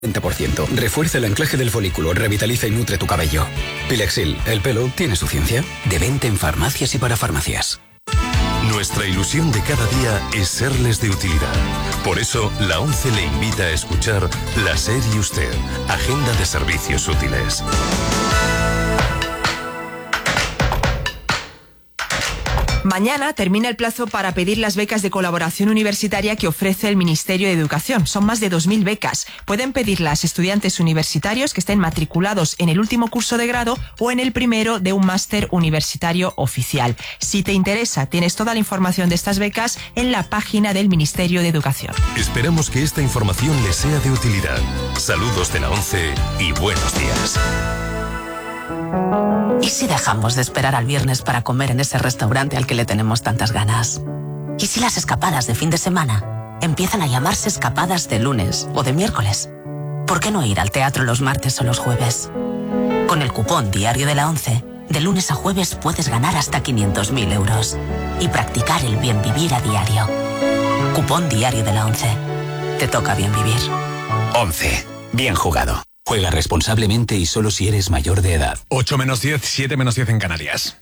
20%. Refuerza el anclaje del folículo, revitaliza y nutre tu cabello. Pilexil, el pelo tiene su ciencia. De venta en farmacias y para farmacias. Nuestra ilusión de cada día es serles de utilidad. Por eso, la ONCE le invita a escuchar La SER y Usted, Agenda de Servicios Útiles. Mañana termina el plazo para pedir las becas de colaboración universitaria que ofrece el Ministerio de Educación. Son más de 2.000 becas. Pueden pedirlas estudiantes universitarios que estén matriculados en el último curso de grado o en el primero de un máster universitario oficial. Si te interesa, tienes toda la información de estas becas en la página del Ministerio de Educación. Esperamos que esta información les sea de utilidad. Saludos de la ONCE y buenos días. ¿Y si dejamos de esperar al viernes para comer en ese restaurante al que le tenemos tantas ganas? ¿Y si las escapadas de fin de semana empiezan a llamarse escapadas de lunes o de miércoles? ¿Por qué no ir al teatro los martes o los jueves? Con el cupón diario de la ONCE, de lunes a jueves puedes ganar hasta 500.000 euros y practicar el bien vivir a diario. Cupón diario de la ONCE. Te toca bien vivir. ONCE. Bien jugado. Juega responsablemente y solo si eres mayor de edad. 8 menos 10, 7 menos 10 en Canarias.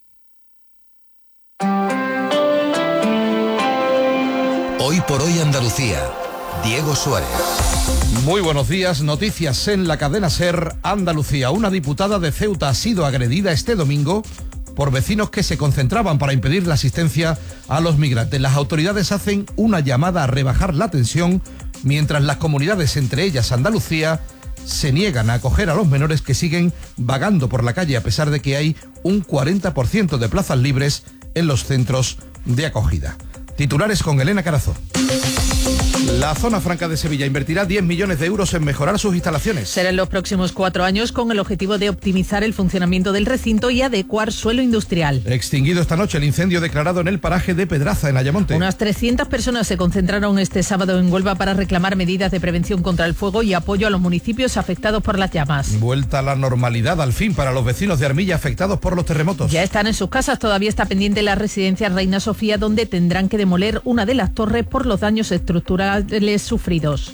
Hoy por hoy Andalucía. Diego Suárez. Muy buenos días. Noticias en la cadena SER Andalucía. Una diputada de Ceuta ha sido agredida este domingo por vecinos que se concentraban para impedir la asistencia a los migrantes. Las autoridades hacen una llamada a rebajar la tensión, mientras las comunidades, entre ellas Andalucía, se niegan a acoger a los menores que siguen vagando por la calle, a pesar de que hay un 40% de plazas libres en los centros de acogida. Titulares con Elena Carazo. La Zona Franca de Sevilla invertirá 10 millones de euros en mejorar sus instalaciones. Será en los próximos 4 años con el objetivo de optimizar el funcionamiento del recinto y adecuar suelo industrial. Extinguido esta noche el incendio declarado en el paraje de Pedraza, en Ayamonte. Unas 300 personas se concentraron este sábado en Huelva para reclamar medidas de prevención contra el fuego y apoyo a los municipios afectados por las llamas. Vuelta a la normalidad al fin para los vecinos de Armilla afectados por los terremotos. Ya están en sus casas. Todavía está pendiente la residencia Reina Sofía, donde tendrán que demoler una de las torres por los daños estructurales sufridos.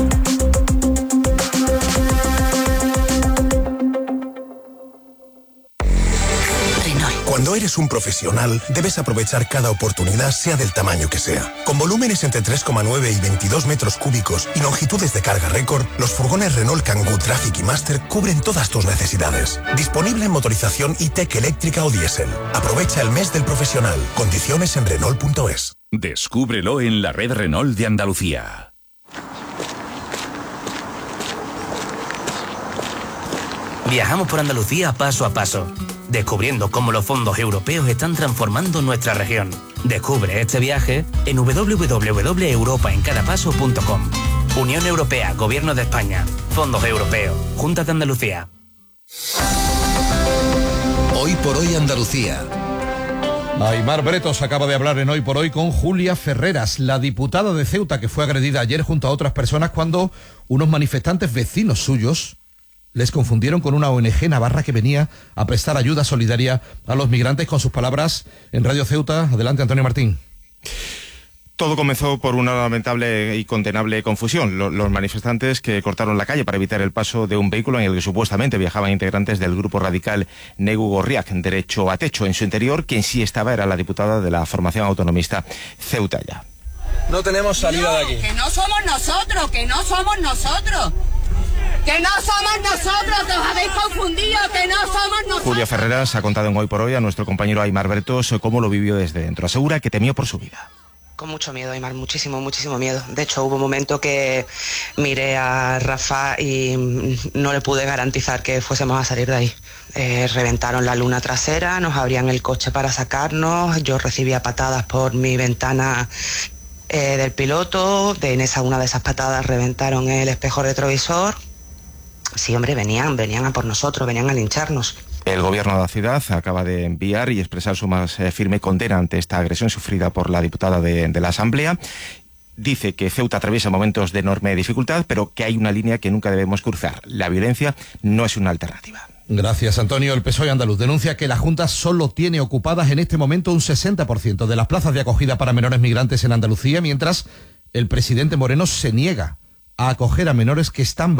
Cuando eres un profesional, debes aprovechar cada oportunidad, sea del tamaño que sea. Con volúmenes entre 3,9 y 22 metros cúbicos y longitudes de carga récord, los furgones Renault Kangoo Traffic y Master cubren todas tus necesidades. Disponible en motorización e-tech eléctrica o diésel. Aprovecha el mes del profesional. Condiciones en Renault.es. Descúbrelo en la red Renault de Andalucía. Viajamos por Andalucía paso a paso, descubriendo cómo los fondos europeos están transformando nuestra región. Descubre este viaje en www.europaencadapaso.com. Unión Europea, Gobierno de España, Fondos Europeos, Junta de Andalucía. Hoy por hoy Andalucía. Aimar Bretos acaba de hablar en Hoy por Hoy con Julia Ferreras, la diputada de Ceuta que fue agredida ayer junto a otras personas cuando unos manifestantes vecinos suyos les confundieron con una ONG navarra que venía a prestar ayuda solidaria a los migrantes. Con sus palabras en Radio Ceuta. Adelante, Antonio Martín. Todo comenzó por una lamentable y condenable confusión. Los manifestantes que cortaron la calle para evitar el paso de un vehículo en el que supuestamente viajaban integrantes del grupo radical Negu Gorriak, Derecho a Techo. En su interior, quien sí estaba era la diputada de la formación autonomista Ceuta Ya. No tenemos salida de aquí. Que no somos nosotros, que no somos nosotros. ¡Que no somos nosotros! ¡Que os habéis confundido! ¡Que no somos nosotros! Julia Ferreras ha contado en Hoy por Hoy a nuestro compañero Aimar Bretos cómo lo vivió desde dentro. Asegura que temió por su vida. Con mucho miedo, Aimar, muchísimo miedo. De hecho, hubo un momento que miré a Rafa y no le pude garantizar que fuésemos a salir de ahí. Reventaron la luna trasera, nos abrían el coche para sacarnos, yo recibía patadas por mi ventana del piloto, en una de esas patadas reventaron el espejo retrovisor. Sí, hombre, venían a por nosotros, venían a lincharnos. El gobierno de la ciudad acaba de enviar y expresar su más firme condena ante esta agresión sufrida por la diputada de la Asamblea. Dice que Ceuta atraviesa momentos de enorme dificultad, pero que hay una línea que nunca debemos cruzar. La violencia no es una alternativa. Gracias, Antonio. El PSOE andaluz denuncia que la Junta solo tiene ocupadas en este momento un 60% de las plazas de acogida para menores migrantes en Andalucía, mientras el presidente Moreno se niega a acoger a menores que están